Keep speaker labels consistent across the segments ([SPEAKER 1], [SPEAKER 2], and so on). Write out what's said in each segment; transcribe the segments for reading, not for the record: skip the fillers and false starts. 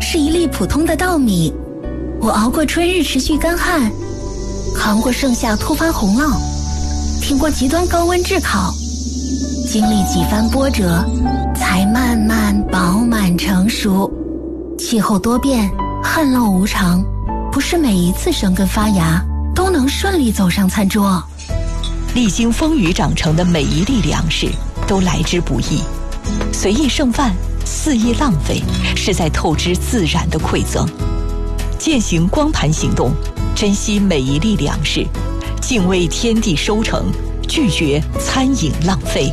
[SPEAKER 1] 是一粒普通的稻米，我熬过春日持续干旱，扛过盛夏突发洪涝，挺过极端高温炙烤，经历几番波折，才慢慢饱满成熟。气候多变，旱涝无常，不是每一次生根发芽都能顺利走上餐桌。
[SPEAKER 2] 历经风雨长成的每一粒粮食都来之不易，随意剩饭，肆意浪费，是在透支自然的馈赠。践行光盘行动，珍惜每一粒粮食，敬畏天地收成，拒绝餐饮浪费。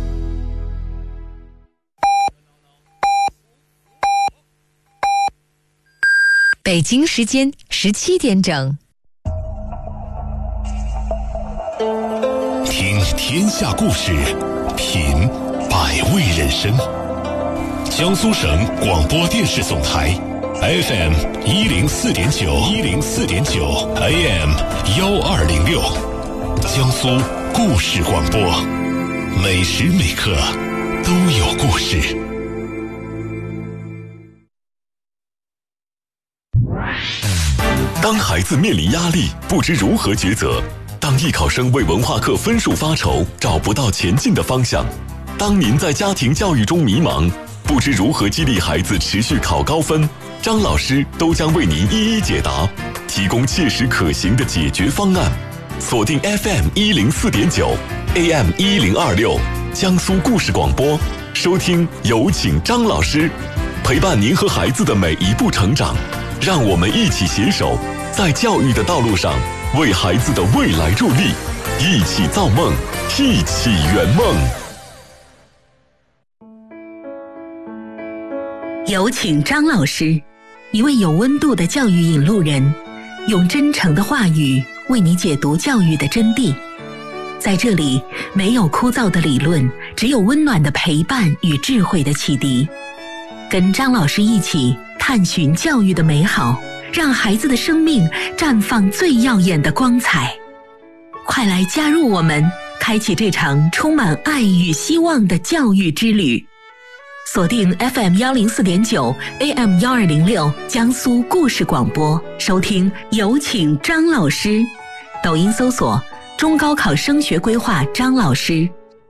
[SPEAKER 3] 北京时间17点整。
[SPEAKER 4] 听天下故事，品百味人生。江苏省广播电视总台 FM 104.9 AM 1206，江苏故事广播，每时每刻都有故事。当孩子面临压力，不知如何抉择；当艺考生为文化课分数发愁，找不到前进的方向；当您在家庭教育中迷茫，不知如何激励孩子持续考高分，张老师都将为您一一解答，提供切实可行的解决方案。锁定 FM 104.9 AM 1026，江苏故事广播，收听有请张老师，陪伴您和孩子的每一步成长。让我们一起携手，在教育的道路上为孩子的未来助力，一起造梦，一起圆梦。
[SPEAKER 5] 有请张老师，一位有温度的教育引路人，用真诚的话语为你解读教育的真谛。在这里，没有枯燥的理论，只有温暖的陪伴与智慧的启迪。跟张老师一起探寻教育的美好，让孩子的生命绽放最耀眼的光彩。快来加入我们，开启这场充满爱与希望的教育之旅。锁定 FM 104.9 AM 1206，江苏故事广播，收听有请张老师。抖音搜索中高考升学规划张老师。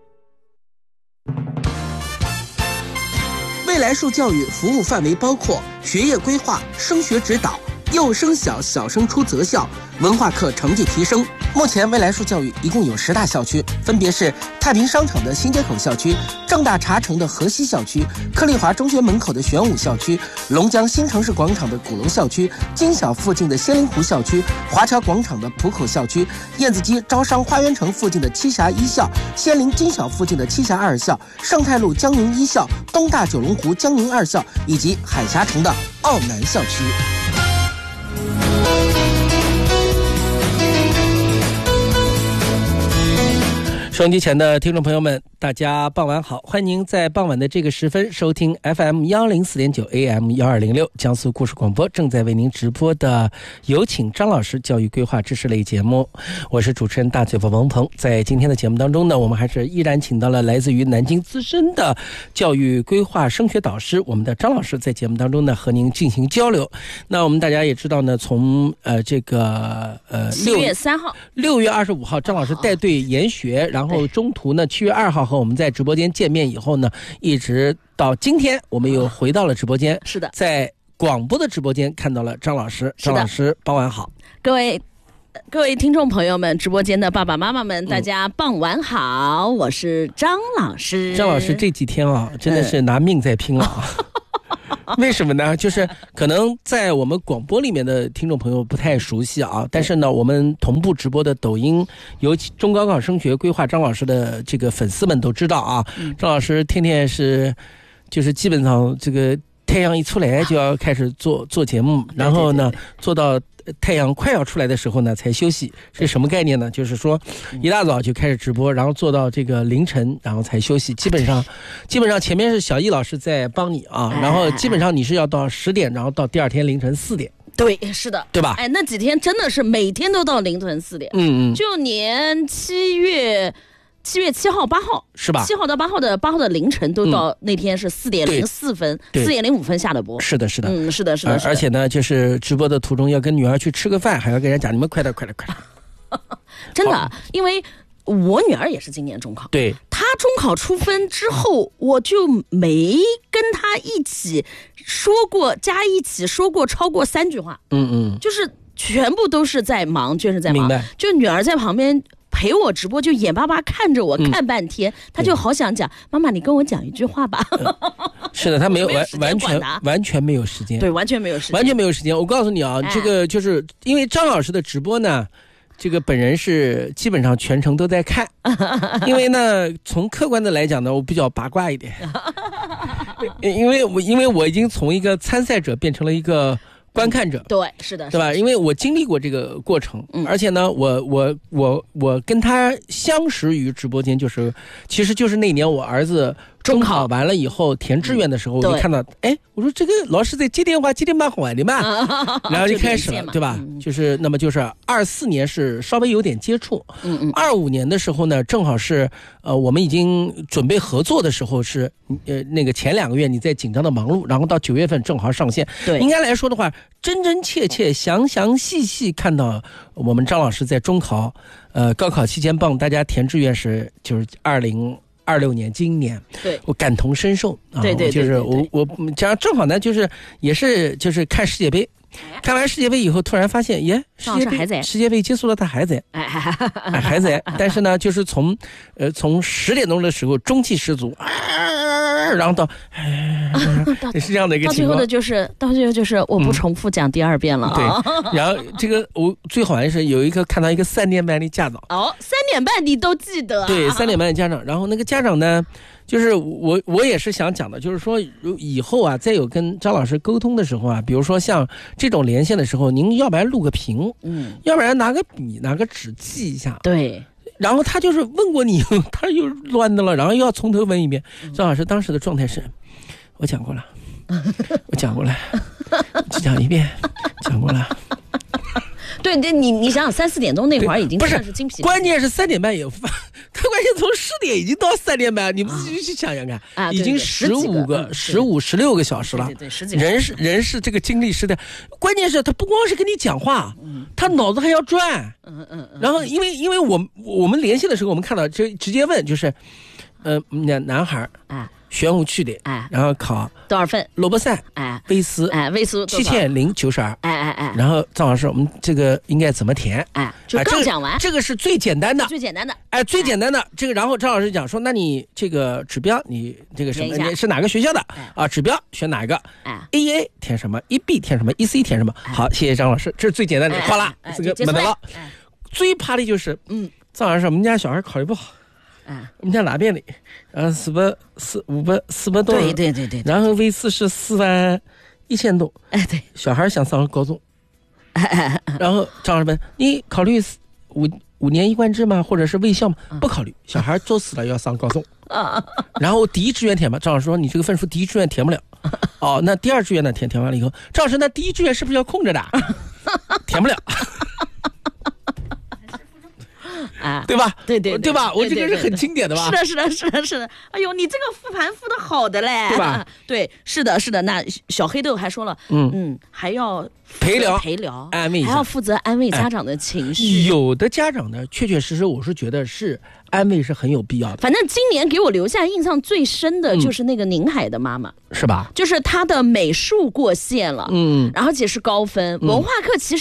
[SPEAKER 6] 未来树教育服务范围包括学业规划、升学指导、幼升小、小升初择校、文化课成绩提升。目前未来树教育一共有10大校区，分别是太平商场的新街口校区、正大茶城的河西校区、克利华中学门口的玄武校区、龙江新城市广场的鼓楼校区、金小附近的仙林湖校区、华侨广场的浦口校区、燕子矶招商花园城附近的栖霞一校、仙林金小附近的栖霞二校、盛泰路江宁一校、东大九龙湖江宁二校以及海峡城的奥南校区。
[SPEAKER 7] 收音机前的听众朋友们，大家傍晚好，欢迎您在傍晚的这个时分收听 FM 104.9 AM 1206江苏故事广播正在为您直播的有请张老师教育规划知识类节目，我是主持人大嘴巴王鹏。在今天的节目当中呢，我们还是依然请到了来自于南京资深的教育规划升学导师我们的张老师，在节目当中呢和您进行交流。那我们大家也知道呢，从这个
[SPEAKER 8] 7月3号
[SPEAKER 7] 6月25号张老师带队研学，然后中途呢7月2号和我们在直播间见面以后呢，一直到今天我们又回到了直播间。
[SPEAKER 8] 是的，
[SPEAKER 7] 在广播的直播间看到了张老师。张老师傍晚好。
[SPEAKER 8] 各位听众朋友们，直播间的爸爸妈妈们，大家傍晚好，我是张老师。
[SPEAKER 7] 张老师这几天啊，真的是拿命在拼了啊。为什么呢？就是可能在我们广播里面的听众朋友不太熟悉啊，但是呢，我们同步直播的抖音有中高考升学规划张老师的这个粉丝们都知道啊，张老师天天就是基本上这个太阳一出来就要开始做节目，然后呢做到太阳快要出来的时候呢才休息。是什么概念呢？就是说一大早就开始直播，然后做到这个凌晨然后才休息。基本上前面是小易老师在帮你啊，然后基本上你是要到10点，然后到第二天凌晨4点。
[SPEAKER 8] 对，是的，
[SPEAKER 7] 对吧？
[SPEAKER 8] 哎，那几天真的是每天都到凌晨4点。就连7 7月7号、8号
[SPEAKER 7] 是吧？
[SPEAKER 8] 7号到8号的凌晨都到那天是4点04分、4点05分下的播。
[SPEAKER 7] 是的，是的，
[SPEAKER 8] 是的。
[SPEAKER 7] 而且呢，就是直播的途中要跟女儿去吃个饭，还要跟人家讲你们快点。
[SPEAKER 8] 真的，因为我女儿也是今年中考，
[SPEAKER 7] 对，
[SPEAKER 8] 她中考出分之后，我就没跟她一起说过超过3句话。就是全部都是在忙，就是在忙。
[SPEAKER 7] 明白。
[SPEAKER 8] 就女儿在旁边陪我直播，就眼巴巴看着我看半天，她就好想讲，妈妈你跟我讲一句话吧。
[SPEAKER 7] 是的，她没有完全没有时间。
[SPEAKER 8] 对，完全没有时间。
[SPEAKER 7] 我告诉你啊，这个就是因为张老师的直播呢，这个本人是基本上全程都在看，因为呢，从客观的来讲呢，我比较八卦一点，因为我已经从一个参赛者变成了一个观看者。
[SPEAKER 8] 对，是的，
[SPEAKER 7] 对吧？因为我经历过这个过程，而且呢，我跟他相识于直播间，其实就是那年我儿子中考完了以后填志愿的时候，我就看到，我说这个老师在接电话，接电蛮好玩的嘛，然后就开始了，对吧？就是24年是稍微有点接触，25年的时候呢，正好是我们已经准备合作的时候是那个前2个月你在紧张的忙碌，然后到9月份正好上线。对，应该来说的话，真真切切、详详细细看到我们张老师在中考高考期间帮大家填志愿时，就是2026年今年，
[SPEAKER 8] 对，我
[SPEAKER 7] 感同身受啊。
[SPEAKER 8] 对，
[SPEAKER 7] 就是我这样正好呢，就是看世界杯，看完世界杯以后，突然发现，世界杯结束了，他还在，还在。但是呢，就是从10点钟的时候中气十足，然后到是这样的一个情况。
[SPEAKER 8] 到最后就是我不重复讲第2遍了。
[SPEAKER 7] 对，然后这个我最好玩的是有一个看到一个3点半的家长。
[SPEAKER 8] 3点半你都记得？
[SPEAKER 7] 对，3点半的家长，然后那个家长呢，就是我也是想讲的，就是说以后啊，再有跟张老师沟通的时候啊，比如说像这种连线的时候，您要不然录个屏，要不然拿个笔拿个纸记一下。
[SPEAKER 8] 对。
[SPEAKER 7] 然后他就是问过你，他又乱的了，然后又要从头问一遍。张老师当时的状态是，我讲过了，只讲一遍，讲过了。
[SPEAKER 8] 对，你想想3、4点钟那会儿已经算是精疲力尽。
[SPEAKER 7] 关键是3点半也饭，他关键从10点已经到3点半，你们自己去想想看，已经15、16个小时了。
[SPEAKER 8] 对，十几个小时。
[SPEAKER 7] 人是这个精力是的，关键是他不光是跟你讲话，他脑子还要转。然后因为我们联系的时候，我们看到就直接问，就是男孩玄武区的，然后考
[SPEAKER 8] 多少分？
[SPEAKER 7] 萝卜赛，威斯7092，然后张老师，我们这个应该怎么填？
[SPEAKER 8] 就刚讲完，
[SPEAKER 7] 这个是最简单的，
[SPEAKER 8] 最简单
[SPEAKER 7] 的这个。然后张老师讲说，那你这个指标，你这个什么？你是哪个学校的？指标选哪个？AA 填什么？EB 填什么？EC 填什么？好，谢谢张老师，这是最简单的，哗啦，这个没得了。最怕的就是，张老师，我们家小孩考得不好。我们家哪边的，然后400多，对，然后威斯是41000多，
[SPEAKER 8] 对，
[SPEAKER 7] 小孩想上高中，然后张老师问你考虑5年一贯制吗？或者是卫校吗？不考虑，小孩作死了要上高中，然后第1志愿填吧，张老师说你这个分数第1志愿填不了，那第2志愿呢填完了以后，张老师那第1志愿是不是要空着的？填不了。对吧？对吧？我这个是很经典的吧？
[SPEAKER 8] 是的。哎呦，你这个复盘复的好的嘞，
[SPEAKER 7] 对吧？
[SPEAKER 8] 对，是的。那小黑豆还说了，还要陪聊，
[SPEAKER 7] 安慰一下，
[SPEAKER 8] 还要负责安慰家长的情绪。
[SPEAKER 7] 有的家长呢，确确实实，我是觉得是安慰是很有必要的。
[SPEAKER 8] 反正今年给我留下印象最深的就是那个宁海的妈妈，
[SPEAKER 7] 是吧？
[SPEAKER 8] 就是她的美术过线了，然后且是高分，文化课其实。